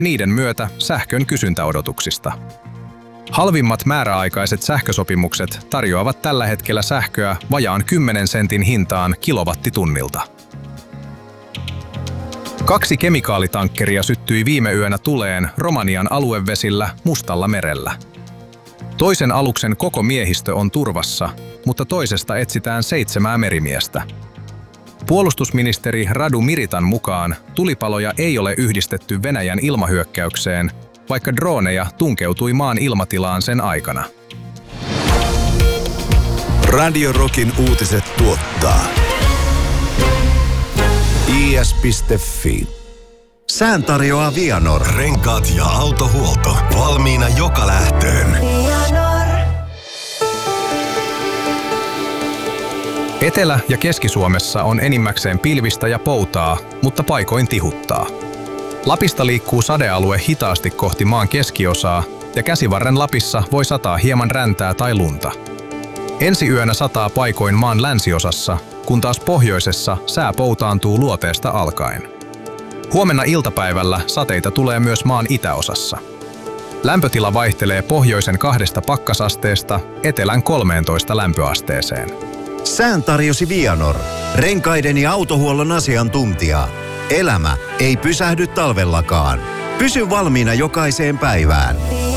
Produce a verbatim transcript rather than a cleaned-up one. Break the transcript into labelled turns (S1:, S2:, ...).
S1: niiden myötä sähkön kysyntäodotuksista. Halvimmat määräaikaiset sähkösopimukset tarjoavat tällä hetkellä sähköä vajaan kymmenen sentin hintaan kilowattitunnilta. Kaksi kemikaalitankkeria syttyi viime yönä tuleen Romanian aluevesillä Mustalla merellä. Toisen aluksen koko miehistö on turvassa, mutta toisesta etsitään seitsemää merimiestä. Puolustusministeri Radu Miritan mukaan tulipaloja ei ole yhdistetty Venäjän ilmahyökkäykseen, vaikka drooneja tunkeutui maan ilmatilaan sen aikana.
S2: Radio Rockin uutiset tuottaa i s piste f i. Sään tarjoaa Vianor.
S3: Renkaat ja autohuolto valmiina joka lähtöön.
S1: Etelä- ja Keski-Suomessa on enimmäkseen pilvistä ja poutaa, mutta paikoin tihuttaa. Lapista liikkuu sadealue hitaasti kohti maan keskiosaa, ja Käsivarren Lapissa voi sataa hieman räntää tai lunta. Ensi yönä sataa paikoin maan länsiosassa, kun taas pohjoisessa sää poutaantuu luoteesta alkaen. Huomenna iltapäivällä sateita tulee myös maan itäosassa. Lämpötila vaihtelee pohjoisen kahdesta pakkasasteesta etelän kolmeentoista lämpöasteeseen.
S2: Sään tarjosi Vianor. Renkaiden ja autohuollon asiantuntija. Elämä ei pysähdy talvellakaan. Pysy valmiina jokaiseen päivään.